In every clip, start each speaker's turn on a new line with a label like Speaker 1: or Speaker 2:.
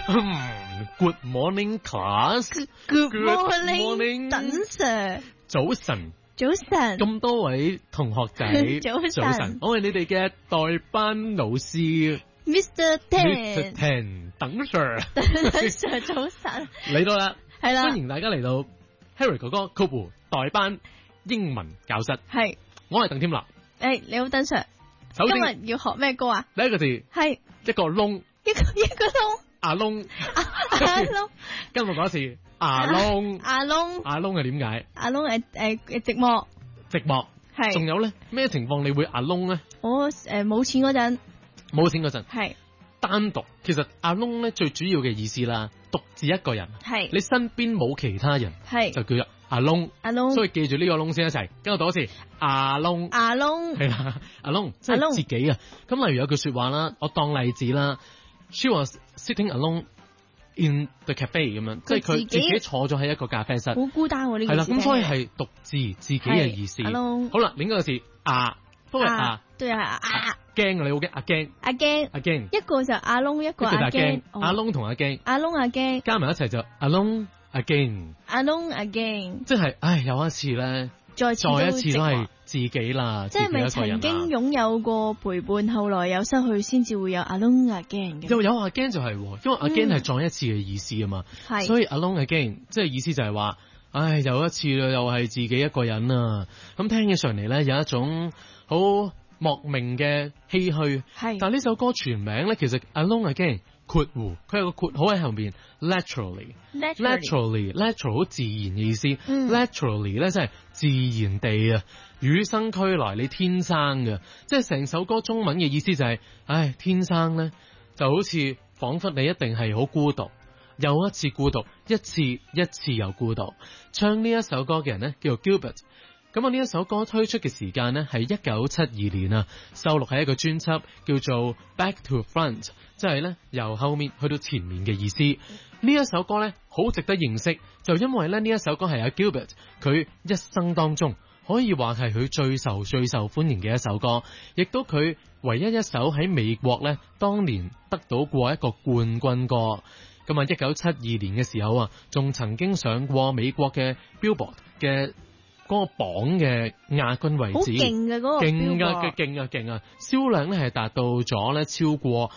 Speaker 1: Good morning, class.
Speaker 2: Good
Speaker 1: morning，
Speaker 2: 等 Sir。
Speaker 1: 早晨。
Speaker 2: 早晨，
Speaker 1: 咁多位同學仔，早晨，我係你哋嘅代班老師
Speaker 2: Mr.
Speaker 1: Mr.
Speaker 2: Ten，
Speaker 1: Ten， 等 Sir，
Speaker 2: 等 Sir 早晨，
Speaker 1: 嚟到啦，
Speaker 2: 係啦，
Speaker 1: 歡迎大家嚟到 Harry 哥哥括弧代班英文教室，
Speaker 2: 係，
Speaker 1: 我係鄧添立。
Speaker 2: 你好，等 Sir，
Speaker 1: 首先
Speaker 2: 今日要學咩歌啊？
Speaker 1: 第一個字係一個窿，
Speaker 2: 一個窿，
Speaker 1: 阿窿，
Speaker 2: 阿窿，
Speaker 1: 跟住講一次。阿窿，
Speaker 2: 阿窿，
Speaker 1: 阿窿係點解？
Speaker 2: 阿窿寂寞，
Speaker 1: 寂寞係。仲有咧咩情況你會阿窿咧？
Speaker 2: 我冇錢嗰陣，
Speaker 1: 冇錢嗰陣
Speaker 2: 係
Speaker 1: 單獨。其實阿窿咧最主要嘅意思啦，獨自一個人
Speaker 2: 係。
Speaker 1: 你身邊冇其他人
Speaker 2: 係
Speaker 1: 就叫做阿窿。
Speaker 2: 阿窿，所
Speaker 1: 以記住呢個窿先一齊，跟我讀一次阿窿。
Speaker 2: 阿窿
Speaker 1: 係啦，阿窿即係自己啊。咁例如有句說話啦，我當例子啦 ，She was sitting alone。In the cafe 咁樣，即係佢自己坐咗喺一個咖啡室，
Speaker 2: 好孤單喎呢個。
Speaker 1: 係啦，咁所以係獨自自己嘅意思。好啦，另一個字都係
Speaker 2: 都係
Speaker 1: 驚你好驚阿驚，
Speaker 2: 一個就阿窿，一個阿驚，
Speaker 1: 阿窿同阿驚，
Speaker 2: 阿驚
Speaker 1: 加埋一齊就阿窿阿驚，即係有一次咧，再一次都係自己啦，
Speaker 2: 即係咪曾經擁有過陪伴，後來有失去，先至會有阿窿阿驚嘅？
Speaker 1: 又有阿驚就係，因為阿驚係再一次嘅意思啊嘛，所以阿窿阿驚即係意思就係話，又一次啦，又係自己一個人啊，咁聽起上嚟咧有一種好莫名嘅唏噓。但係呢首歌全名咧，其實 Alone Again 括弧，佢有個括號喺後面 naturally 好自然嘅意思。naturally 咧即係自然地啊，與生俱來，你天生嘅，即係成首歌中文嘅意思就係，天生咧就好似仿佛你一定係好孤獨，又一次孤獨，一次又孤獨。唱呢一首歌嘅人咧叫做 Gilbert。咁呢一首歌推出嘅時間呢係1972年啊，收錄喺一個專輯叫做 Back to Front， 即係呢由後面去到前面嘅意思。呢一首歌呢好值得認識，就因為呢一首歌係阿 Gilbert 佢一生當中可以話係佢最受歡迎嘅一首歌，亦都佢唯一一首喺美國呢當年得到過一個冠軍歌。咁1972年嘅時候啊，仲曾經上過美國嘅 Billboard 嘅嗰個榜嘅亞軍位置，好勁嘅嗰個勁啊！銷量咧係達到咗咧超過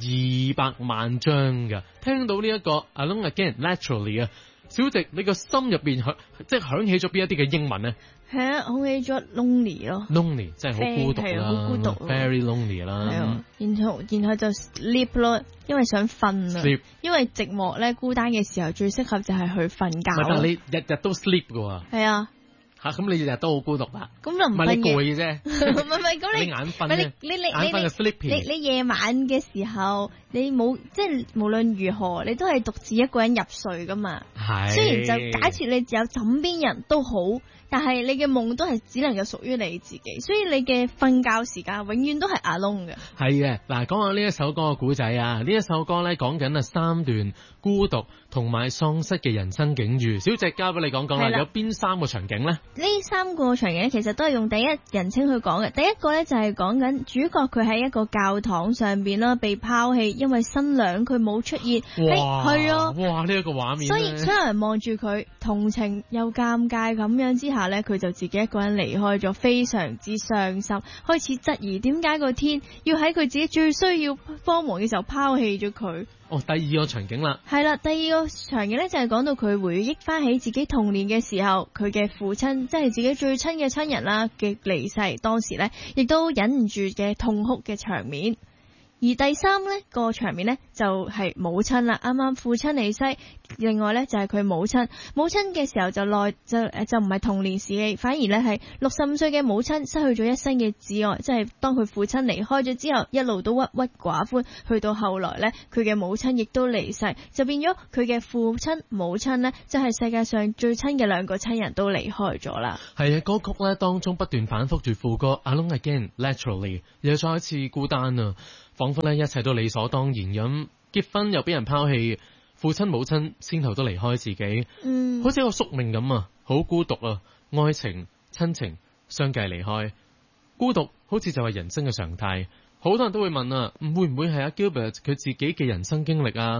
Speaker 1: 200萬張㗎。聽到呢一個 Alone Again Naturally 啊，小迪你個心入邊即係響起咗邊一啲嘅英文咧？
Speaker 2: 係啊，響起咗 lonely 咯
Speaker 1: ，lonely 真係好孤獨啦，
Speaker 2: 好孤獨
Speaker 1: ，very lonely 啦。
Speaker 2: 係啊，然後就 sleep 咯，因為想瞓啊。sleep，因為寂寞咧孤單嘅時候最適合就係去瞓覺。
Speaker 1: 但係你日日都 sleep 㗎喎。
Speaker 2: 係啊。
Speaker 1: 咁你日日都好孤獨啦，
Speaker 2: 咁就唔
Speaker 1: 係你攰嘅啫，
Speaker 2: 唔係咁你
Speaker 1: 眼瞓咧，眼瞓嘅 sleepy。
Speaker 2: 你夜晚嘅時候，你冇即係無論如何，你都係獨自一個人入睡噶嘛。係，雖然就假設你有枕邊人都好，但係你嘅夢都係只能夠屬於你自己，所以你嘅瞓覺時間永遠都係alone嘅。係嘅，
Speaker 1: 嗱，講下呢一首歌嘅古仔啊，呢一首歌咧講緊3段孤獨同埋喪失嘅人生境遇。小姐交俾你講講啦，有邊3個場景咧？
Speaker 2: 呢3個場景咧，其實都係用第一人稱去講嘅。第一個咧就係講緊主角佢喺一個教堂上邊啦，被拋棄，因為新娘佢冇出現。
Speaker 1: 哇，係啊，哇，呢一個畫面。
Speaker 2: 所以所有人望住佢，同情又尷尬咁樣之下咧，佢就自己一個人離開咗，非常之傷心，開始質疑點解個天要喺佢自己最需要幫忙嘅時候拋棄咗佢。
Speaker 1: 第二個場景啦，
Speaker 2: 係啦，第二個場景咧就係講到佢回憶翻起自己童年嘅時候，佢嘅父親即係自己最親嘅親人啦嘅離世，當時咧亦都忍唔住嘅痛哭嘅場面。而第3呢個場面呢，就係母親啦，啱啱父親離世，另外呢，就係佢母親嘅時候就唔係童年時期，反而呢係65歲嘅母親失去咗一生嘅摯愛，即係當佢父親離開咗之後，一路都鬱鬱寡歡，去到後來呢，佢嘅母親亦都離世，就變咗佢嘅父親母親呢，即係世界上最親嘅2個親人都離開咗啦。
Speaker 1: 係啊，歌曲呢當中不斷反覆住副歌 Alone Again Naturally， 又再一次孤單啊，仿佛咧一切都理所當然咁，結婚又俾人拋棄，父親母親先頭都離開自己，好似一個宿命咁啊，好孤獨啊，愛情親情相繼離開，孤獨好似就係人生嘅常態。好多人都會問啊，會唔會係阿 Gilbert 佢自己嘅人生經歷啊？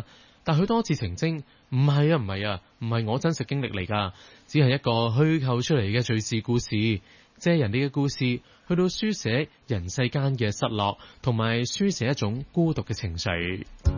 Speaker 1: 但佢多次澄清，唔係我真實經歷嚟㗎，只係一個虛構出嚟嘅敘事故事，借人哋嘅故事去到書寫人世間嘅失落，同埋書寫一種孤獨嘅情緒。